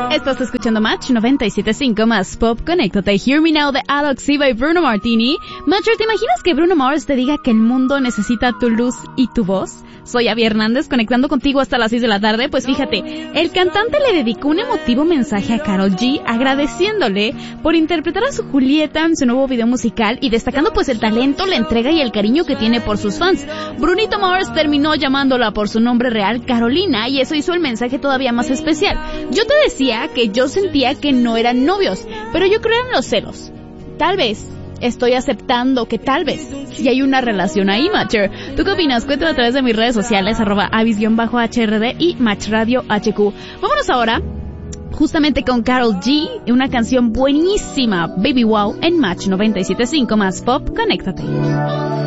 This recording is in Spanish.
Estás escuchando Match 97.5 más Pop. Conéctate. Hear Me Now de Alex Siva y Bruno Martini. Matcher, ¿te imaginas que Bruno Mars te diga que el mundo necesita tu luz y tu voz? Soy Abby Hernández, conectando contigo hasta las 6 de la tarde. Pues fíjate, el cantante le dedicó un emotivo mensaje a Karol G, agradeciéndole por interpretar a su Julieta en su nuevo video musical y destacando pues el talento, la entrega y el cariño que tiene por sus fans. Brunito Mars terminó llamándola por su nombre real, Carolina, y eso hizo el mensaje todavía más especial. Yo te decía que yo sentía que no eran novios, pero yo creo en los celos. Tal vez estoy aceptando que tal vez y hay una relación ahí, Matcher. ¿Tú qué opinas? Cuéntame a través de mis redes sociales, @avis_HRD y Match Radio HQ. Vámonos ahora justamente con Karol G, una canción buenísima, Baby Wow, en Match 97.5 más Pop. Conéctate.